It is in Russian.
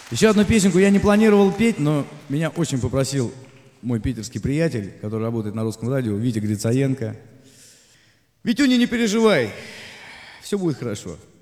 Еще одну песенку я не планировал петь, но меня очень попросил мой питерский приятель, который работает на русском радио, Витя Грицаенко. Витюня, не переживай, все будет хорошо.